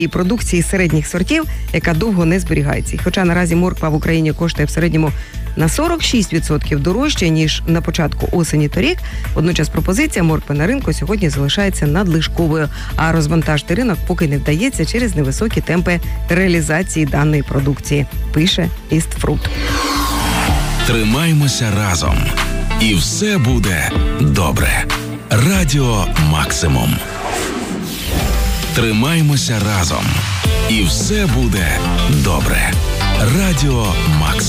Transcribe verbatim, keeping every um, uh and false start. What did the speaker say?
і продукції середніх сортів, яка довго не зберігається. Хоча наразі морква в Україні коштує в середньому на сорок шість відсотків дорожче, ніж на початку осені торік, водночас пропозиція моркви на ринку сьогодні залишається надлишковою, а розвантажити ринок поки не вдається через невисокі темпи реалізації даної продукції, пише Істфрут. Тримаймося разом, і все буде добре. Радіо Максимум. Тримаймося разом, і все буде добре. Радіо Максимум.